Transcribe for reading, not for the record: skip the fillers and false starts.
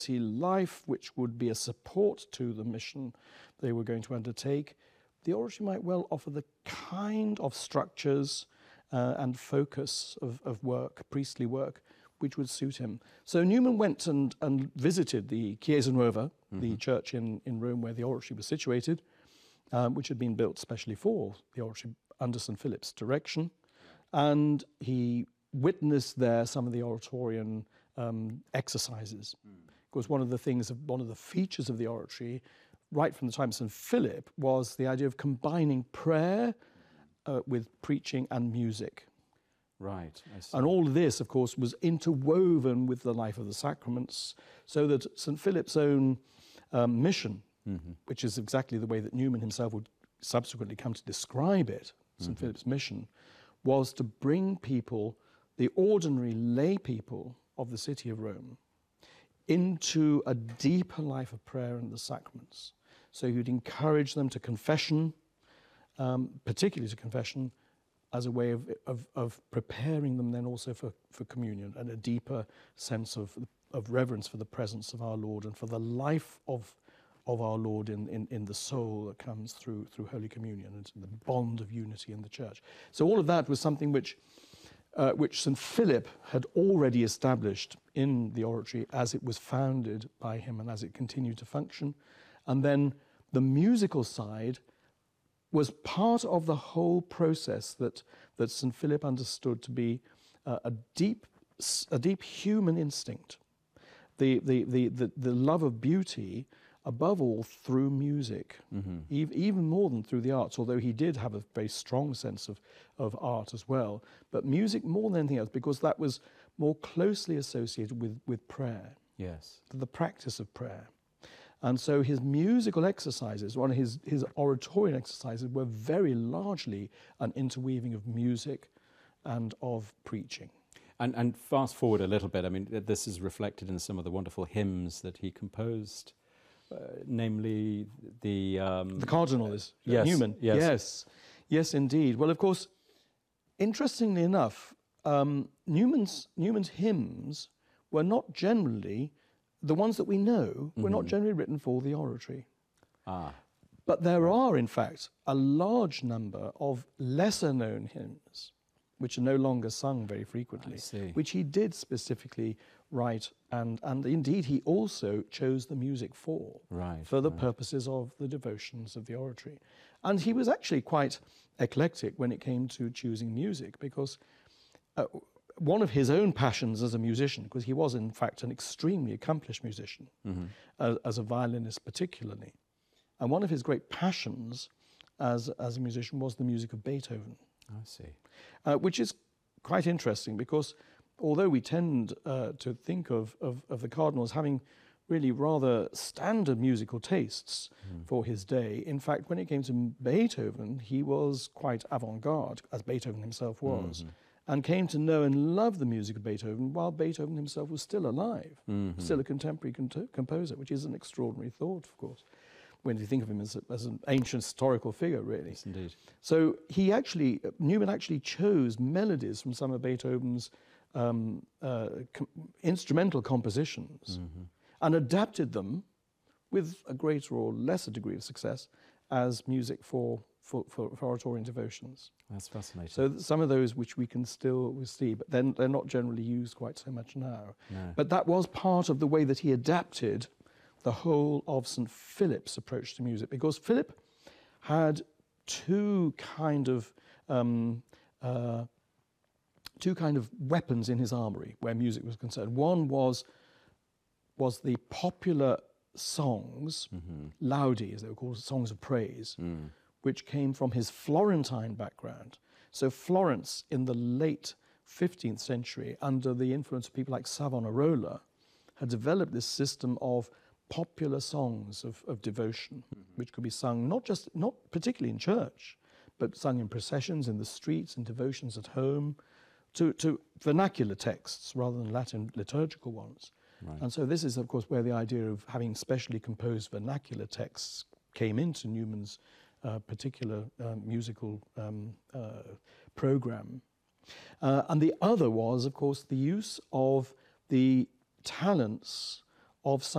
life which would be a support to the mission they were going to undertake, the oratory might well offer the kind of structures and focus of work, priestly work, which would suit him. So Newman went and visited the Chiesa Nuova, the church in Rome where the oratory was situated, which had been built specially for the oratory under St. Philip's direction. And he witnessed there some of the oratorian exercises. Because one of the features of the oratory, right from the time of St. Philip, was the idea of combining prayer with preaching and music. Right, I see. And all of this, of course, was interwoven with the life of the sacraments, so that St. Philip's own mission, which is exactly the way that Newman himself would subsequently come to describe it, St. Philip's mission, was to bring people, the ordinary lay people of the city of Rome, into a deeper life of prayer and the sacraments. So you'd encourage them to confession, particularly to confession, as a way of preparing them then also for communion and a deeper sense of reverence for the presence of our Lord and for the life of our Lord in the soul that comes through Holy Communion and the bond of unity in the church. So all of that was something which St. Philip had already established in the oratory as it was founded by him and as it continued to function. And then the musical side was part of the whole process that St. Philip understood to be a deep human instinct, the love of beauty, above all through music, even more than through the arts, although he did have a very strong sense of art as well. But music more than anything else, because that was more closely associated with prayer. Yes. The practice of prayer. And so his musical exercises, one of his oratorian exercises, were very largely an interweaving of music and of preaching. And fast forward a little bit, I mean, this is reflected in some of the wonderful hymns that he composed, namely the Cardinal is yes, Newman. Yes, indeed. Well, of course, interestingly enough, Newman's hymns were not generally, the ones that we know, were not generally written for the oratory. But there are, in fact, a large number of lesser-known hymns which are no longer sung very frequently, which he did specifically write, and indeed he also chose the music for the purposes of the devotions of the oratory. And he was actually quite eclectic when it came to choosing music, because one of his own passions as a musician, because he was in fact an extremely accomplished musician, as a violinist particularly, and one of his great passions as a musician was the music of Beethoven. I see. Which is quite interesting, because although we tend to think of the Cardinal as having really rather standard musical tastes for his day, in fact, when it came to Beethoven, he was quite avant-garde, as Beethoven himself was, and came to know and love the music of Beethoven while Beethoven himself was still alive, still a contemporary composer, which is an extraordinary thought, of course, when you think of him as an ancient historical figure, really. Yes, indeed. So Newman actually chose melodies from some of Beethoven's instrumental compositions and adapted them with a greater or lesser degree of success as music for oratorian devotions. That's fascinating. So some of those which we can still see, but then they're not generally used quite so much now. No. But that was part of the way that he adapted the whole of St. Philip's approach to music, because Philip had two kind of weapons in his armory where music was concerned. One was the popular songs, laudi, as they were called, songs of praise, which came from his Florentine background. So Florence, in the late 15th century, under the influence of people like Savonarola, had developed this system of popular songs of devotion, which could be sung not particularly in church, but sung in processions, in the streets, in devotions at home, to vernacular texts rather than Latin liturgical ones. Right. And so this is, of course, where the idea of having specially composed vernacular texts came into Newman's particular musical program. And the other was, of course, the use of the talents of some